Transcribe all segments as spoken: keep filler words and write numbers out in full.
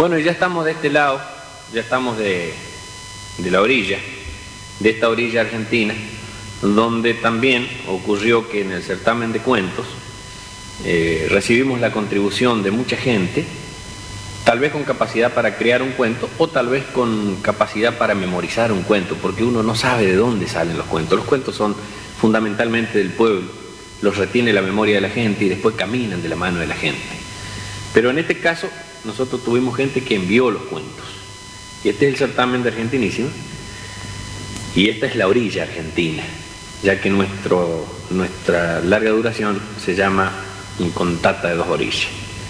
Bueno, y ya estamos de este lado, ya estamos de, de la orilla, de esta orilla argentina, donde también ocurrió que en el certamen de cuentos eh, recibimos la contribución de mucha gente, tal vez con capacidad para crear un cuento o tal vez con capacidad para memorizar un cuento, porque uno no sabe de dónde salen los cuentos. Los cuentos son fundamentalmente del pueblo, los retiene la memoria de la gente y después caminan de la mano de la gente. Pero en este caso nosotros tuvimos gente que envió los cuentos. Y este es el certamen de Argentinísima y esta es la orilla argentina, ya que nuestro, nuestra larga duración se llama Contata de dos orillas.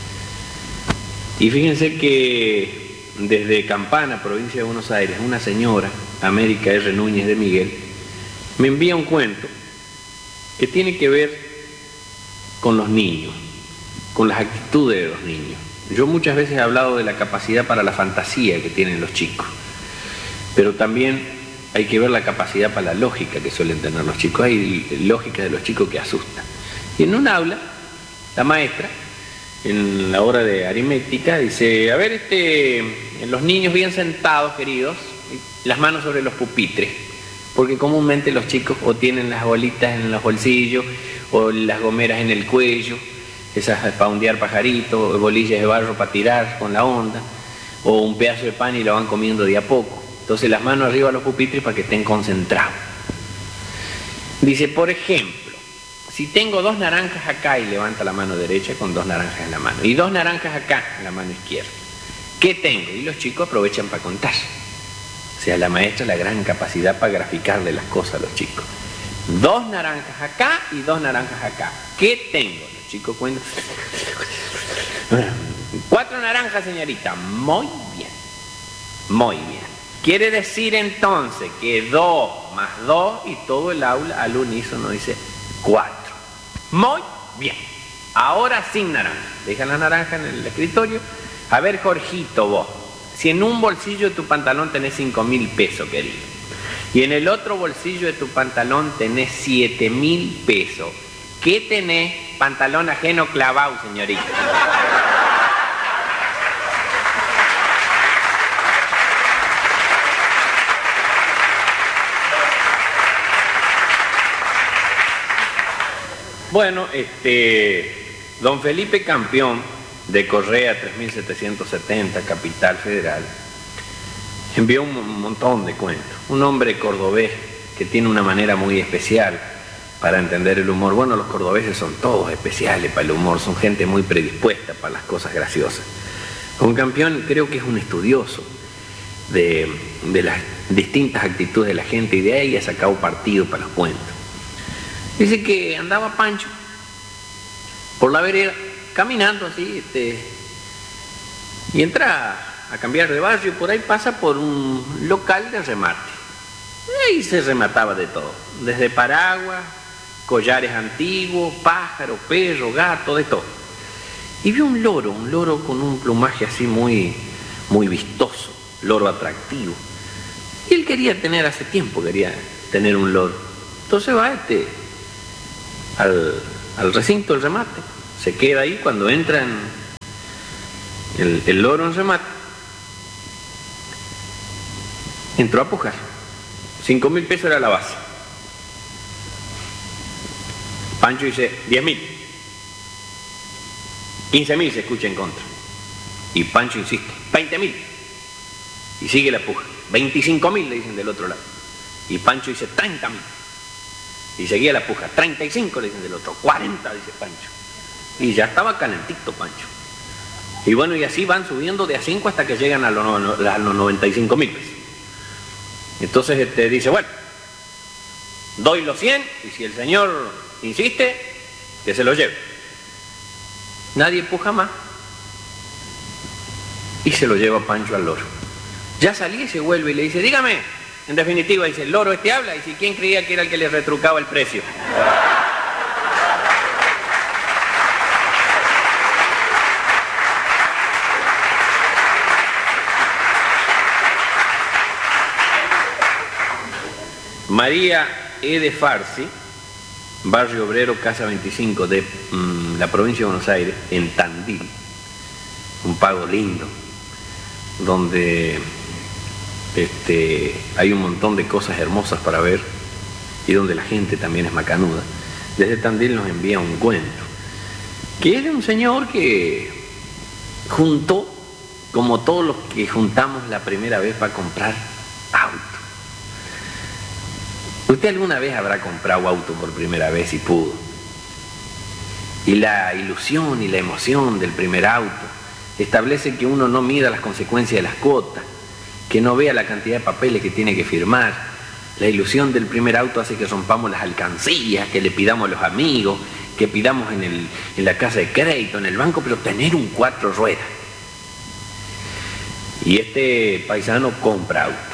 Y fíjense que desde Campana, provincia de Buenos Aires, una señora, América R. Núñez de Miguel, me envía un cuento que tiene que ver con los niños, con las actitudes de los niños. Yo muchas veces he hablado de la capacidad para la fantasía que tienen los chicos, pero también hay que ver la capacidad para la lógica que suelen tener los chicos. Hay lógica de los chicos que asustan. Y en un aula, la maestra, en la hora de aritmética, dice, a ver, este, los niños bien sentados, queridos, las manos sobre los pupitres, porque comúnmente los chicos o tienen las bolitas en los bolsillos, o las gomeras en el cuello, esas para ondear pajaritos, bolillas de barro para tirar con la onda, o un pedazo de pan y lo van comiendo de a poco. Entonces las manos arriba a los pupitres para que estén concentrados. Dice, por ejemplo, si tengo dos naranjas acá, y levanta la mano derecha con dos naranjas en la mano, y dos naranjas acá en la mano izquierda, ¿qué tengo? Y los chicos aprovechan para contar. O sea, la maestra la gran capacidad para graficarle las cosas a los chicos. Dos naranjas acá y dos naranjas acá. ¿Qué tengo? Los chicos cuentan. Cuatro naranjas, señorita. Muy bien. Muy bien. Quiere decir entonces que dos más dos y todo el aula al unísono dice cuatro. Muy bien. Ahora sin naranja. Deja la naranja en el escritorio. A ver, Jorgito, vos. Si en un bolsillo de tu pantalón tenés cinco mil pesos, querido, y en el otro bolsillo de tu pantalón tenés siete mil pesos, ¿qué tenés? Pantalón ajeno clavado, señorita. Bueno, este, don Felipe Campeón, de Correa tres mil setecientos setenta, Capital Federal, envió un montón de cuentos. Un hombre cordobés que tiene una manera muy especial para entender el humor. Bueno, los cordobeses son todos especiales para el humor, son gente muy predispuesta para las cosas graciosas. Don Campeón creo que es un estudioso de, de las distintas actitudes de la gente y de ahí ha sacado partido para los cuentos. Dice que andaba Pancho por la vereda, caminando así, este, y entra a cambiar de barrio y por ahí pasa por un local de remate. Y ahí se remataba de todo, desde paraguas, collares antiguos, pájaros, perros, gatos, de todo. Y vio un loro, un loro con un plumaje así muy, muy vistoso, loro atractivo. Y él quería tener, hace tiempo quería tener un loro. Entonces va este al, al recinto del remate. Se queda ahí cuando entra en el, el loro en remate. Entró a pujar. Cinco mil pesos era la base. Pancho dice, diez mil. Quince mil se escucha en contra. Y Pancho insiste, veinte mil. Y sigue la puja. Veinticinco mil le dicen del otro lado. Y Pancho dice, treinta mil. Y seguía la puja. Treinta y cinco le dicen del otro. Cuarenta, dice Pancho. Y ya estaba calentito Pancho. Y bueno, y así van subiendo de a cinco hasta que llegan a los, a los noventa y cinco mil pesos. Entonces este, dice, bueno, doy los cien y si el señor insiste, que se lo lleve. Nadie puja más. Y se lo lleva Pancho al loro. Ya salí y se vuelve y le dice, dígame, en definitiva, dice, el loro este habla, y si quién creía que era el que le retrucaba el precio. María E. de Farsi, barrio obrero, casa veinticinco de mmm, la provincia de Buenos Aires, en Tandil, un pago lindo. donde este, hay un montón de cosas hermosas para ver y donde la gente también es macanuda. Desde Tandil nos envía un cuento, que es de un señor que juntó, como todos los que juntamos la primera vez para comprar auto. ¿Usted alguna vez habrá comprado auto por primera vez y pudo? Y la ilusión y la emoción del primer auto establece que uno no mida las consecuencias de las cuotas, que no vea la cantidad de papeles que tiene que firmar. La ilusión del primer auto hace que rompamos las alcancías, que le pidamos a los amigos, que pidamos en, el, en la casa de crédito, en el banco, pero tener un cuatro ruedas. Y este paisano compra auto.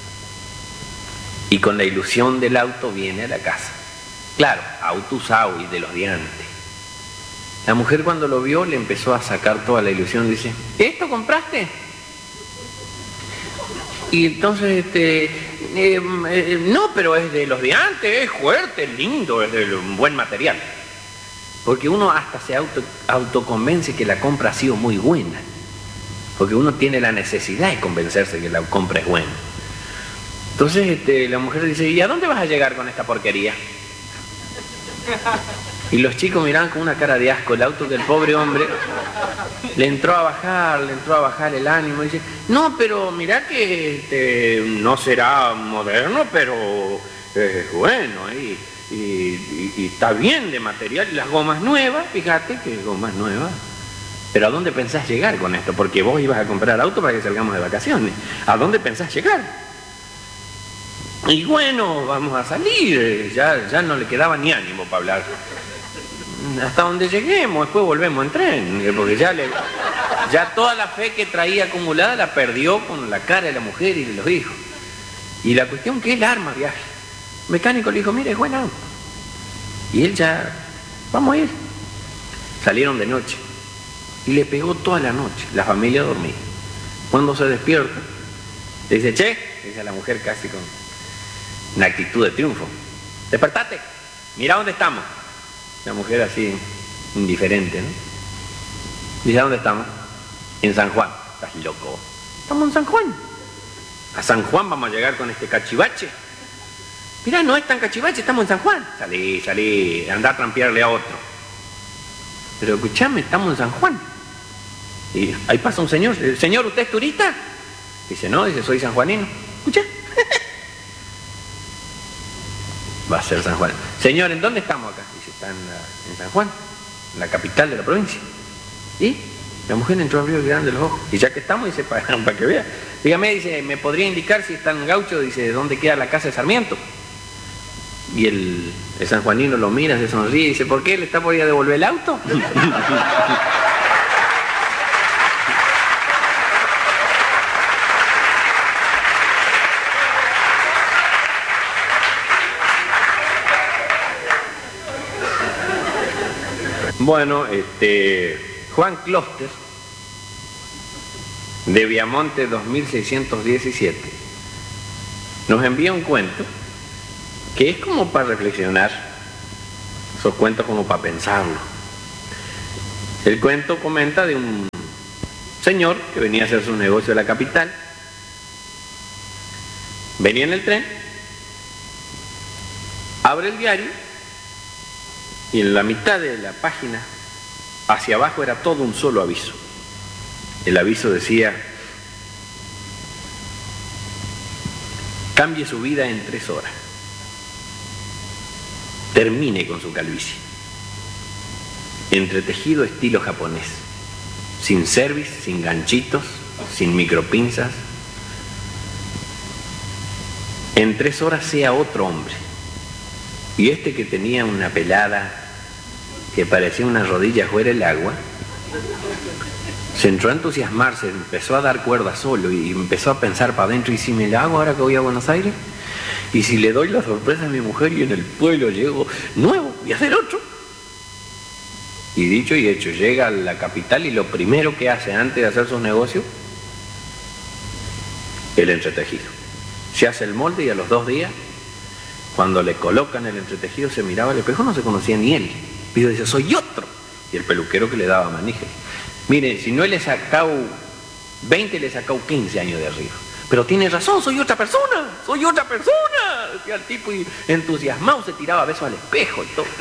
Y con la ilusión del auto viene a la casa. Claro, auto usado y de los de antes. La mujer cuando lo vio le empezó a sacar toda la ilusión. Dice, ¿esto compraste? Y entonces, este, eh, eh, no, pero es de los de antes, es fuerte, es lindo, es de un buen material. Porque uno hasta se auto, autoconvence que la compra ha sido muy buena. Porque uno tiene la necesidad de convencerse que la compra es buena. Entonces este, la mujer dice, ¿y a dónde vas a llegar con esta porquería? Y los chicos miraban con una cara de asco el auto que el pobre hombre le entró a bajar, le entró a bajar el ánimo. Y dice, no, pero mirá que este, no será moderno, pero es bueno, y, y, y, y está bien de material. Y las gomas nuevas, fíjate que gomas nuevas. Pero ¿a dónde pensás llegar con esto? Porque vos ibas a comprar auto para que salgamos de vacaciones. ¿A dónde pensás llegar? Y bueno, vamos a salir, ya, ya no le quedaba ni ánimo para hablar. Hasta donde lleguemos, después volvemos en tren, porque ya, le, ya toda la fe que traía acumulada la perdió con la cara de la mujer y de los hijos. Y la cuestión que él arma viaje. El mecánico le dijo, mire, es buen auto. Y él ya, vamos a ir. Salieron de noche. Y le pegó toda la noche, la familia dormía. Cuando se despierta, le dice, che, dice a la mujer casi con una actitud de triunfo, despertate, mira dónde estamos. La mujer así, indiferente, ¿no? Dice, ¿a dónde estamos? En San Juan. Estás loco. Estamos en San Juan. A San Juan vamos a llegar con este cachivache. Mirá, no es tan cachivache, estamos en San Juan. Salí, salí, andá a trampearle a otro. Pero escuchame, estamos en San Juan. Y ahí pasa un señor. Señor, ¿usted es turista? Dice, no, dice, soy sanjuanino. Escucha. Va a ser San Juan. Señor, ¿en dónde estamos acá? Dice, está en, la, en San Juan, en la capital de la provincia. Y la mujer entró a abrir grande los ojos. Y ya que estamos, dice, para, para que vea. Dígame, dice, ¿me podría indicar si está en Gaucho? Dice, ¿dónde queda la casa de Sarmiento? Y el, el sanjuanino lo mira, se sonríe y dice, ¿por qué? ¿Le está por ir a devolver el auto? Bueno, este, Juan Closter, de Viamonte dos mil seiscientos diecisiete, nos envía un cuento que es como para reflexionar, esos cuentos como para pensarlo. El cuento comenta de un señor que venía a hacer su negocio en la capital, venía en el tren, abre el diario, y en la mitad de la página, hacia abajo, era todo un solo aviso. El aviso decía, cambie su vida en tres horas. Termine con su calvicie. Entretejido estilo japonés. Sin cerviz, sin ganchitos, sin micropinzas. En tres horas sea otro hombre. Y este que tenía una pelada que parecía una rodilla fuera del agua, se entró a entusiasmarse, empezó a dar cuerda solo y empezó a pensar para adentro, ¿y si me la hago ahora que voy a Buenos Aires? ¿Y si le doy la sorpresa a mi mujer y en el pueblo llego nuevo y hacer otro? Y dicho y hecho, llega a la capital y lo primero que hace antes de hacer sus negocios, el entretejido. Se hace el molde y a los dos días, cuando le colocan el entretejido, se miraba al espejo, no se conocía ni él. Y dice, soy otro. Y el peluquero que le daba manija. Mire, si no le he sacado veinte le sacó quince años de arriba. Pero tiene razón, soy otra persona, soy otra persona, decía el tipo, y entusiasmado se tiraba besos al espejo y todo.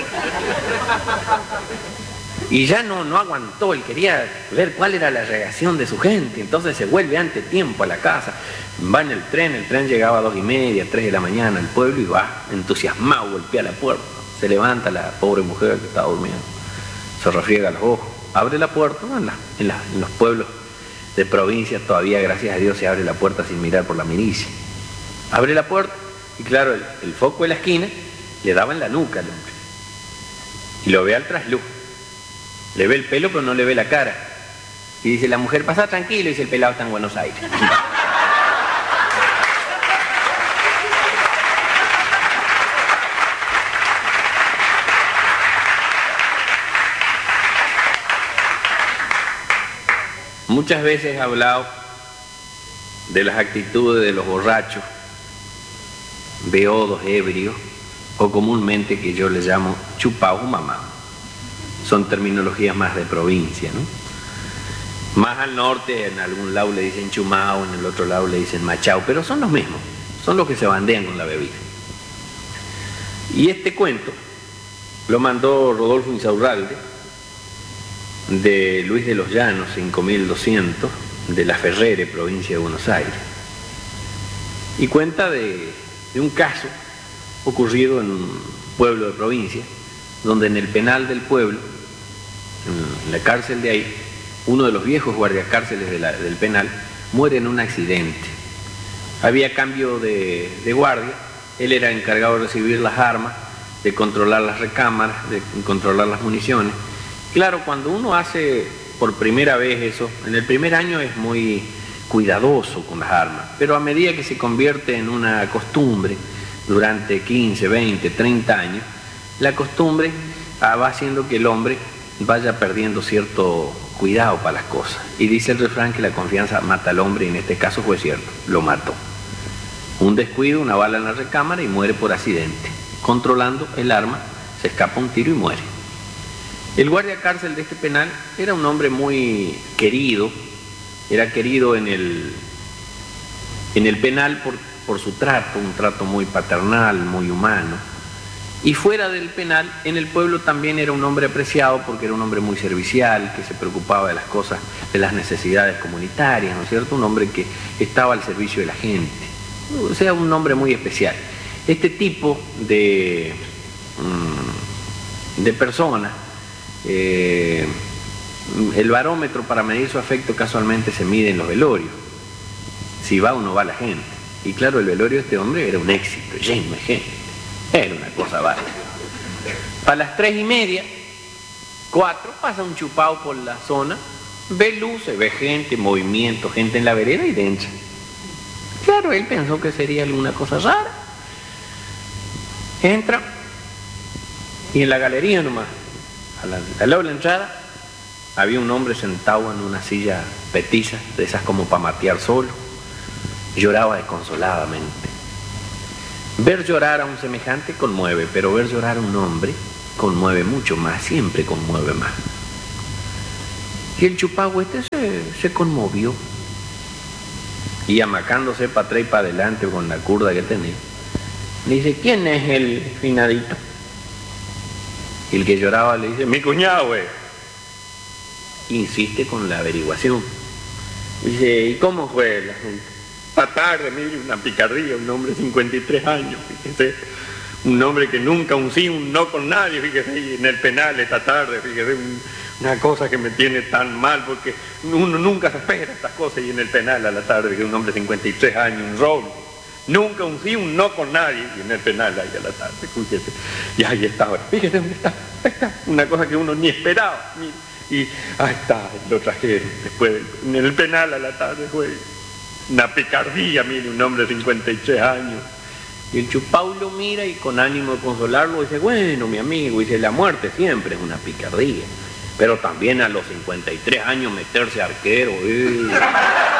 Y ya no, no aguantó, él quería ver cuál era la reacción de su gente, entonces se vuelve ante tiempo a la casa, va en el tren, el tren llegaba a dos y media, tres de la mañana al pueblo y va entusiasmado, golpea la puerta, se levanta la pobre mujer que estaba durmiendo, se refriega los ojos, abre la puerta, ¿no? en, la, en, la, en los pueblos de provincia todavía, gracias a Dios, se abre la puerta sin mirar por la miricia. Abre la puerta y claro, el, el foco de la esquina le daba en la nuca al hombre. Y lo ve al trasluz. Le ve el pelo pero no le ve la cara. Y dice, la mujer pasa tranquilo, y dice, el pelado está en Buenos Aires. Muchas veces he hablado de las actitudes de los borrachos, beodos, ebrios, o comúnmente que yo les llamo chupaos o mamados. Son terminologías más de provincia, ¿no? Más al norte, en algún lado le dicen chumao, en el otro lado le dicen machao, pero son los mismos, son los que se bandean con la bebida. Y este cuento lo mandó Rodolfo Insaurralde, de Luis de los Llanos, cinco mil doscientos, de La Ferrere, provincia de Buenos Aires. Y cuenta de, de un caso ocurrido en un pueblo de provincia, donde en el penal del pueblo, en la cárcel de ahí, uno de los viejos guardiacárceles de la, del penal muere en un accidente. Había cambio de, de guardia, él era encargado de recibir las armas, de controlar las recámaras, de controlar las municiones. Claro, cuando uno hace por primera vez eso, en el primer año es muy cuidadoso con las armas, pero a medida que se convierte en una costumbre, durante quince, veinte, treinta años, la costumbre va haciendo que el hombre vaya perdiendo cierto cuidado para las cosas. Y dice el refrán que la confianza mata al hombre, y en este caso fue cierto, lo mató. Un descuido, una bala en la recámara y muere por accidente. Controlando el arma, se escapa un tiro y muere. El guardia cárcel de este penal era un hombre muy querido, era querido en el, en el penal por, por su trato, un trato muy paternal, muy humano. Y fuera del penal, en el pueblo también era un hombre apreciado porque era un hombre muy servicial, que se preocupaba de las cosas, de las necesidades comunitarias, ¿no es cierto? Un hombre que estaba al servicio de la gente, o sea, un hombre muy especial. Este tipo de, de persona, eh, el barómetro para medir su afecto casualmente se mide en los velorios, si va o no va la gente. Y claro, el velorio de este hombre era un éxito, lleno de gente. Era una cosa bárbara. Para las tres y media, cuatro, pasa un chupao por la zona, ve luces, ve gente, movimiento, gente en la vereda y dentro. Claro, él pensó que sería alguna cosa rara. Entra y en la galería nomás, al lado de la entrada, había un hombre sentado en una silla petiza, de esas como para matear solo. Lloraba desconsoladamente. Ver llorar a un semejante conmueve, pero ver llorar a un hombre conmueve mucho más, siempre conmueve más. Y el chupao este se, se conmovió. Y amacándose para atrás y para adelante con la curda que tenía, le dice, ¿quién es el finadito? Y el que lloraba le dice, mi cuñado, güey. Insiste con la averiguación. Dice, ¿y cómo fue el asunto? Esta tarde, mire, una picardía, un hombre de cincuenta y tres años, fíjese, un hombre que nunca un sí, un no con nadie, fíjese, y en el penal esta tarde, fíjese, un, una cosa que me tiene tan mal, porque uno nunca se espera estas cosas, y en el penal a la tarde, que un hombre de cincuenta y tres años, un roble, nunca un sí, un no con nadie, y en el penal ahí a la tarde, fíjese, y ahí está ahora, fíjese dónde está, ahí está, una cosa que uno ni esperaba, mire, y ahí está, lo trajeron después, en el penal a la tarde, fue una picardía, mire, un hombre de cincuenta y tres años. Y el chupao lo mira y con ánimo de consolarlo dice, bueno, mi amigo, dice, la muerte siempre es una picardía, pero también a los cincuenta y tres años meterse arquero, eh.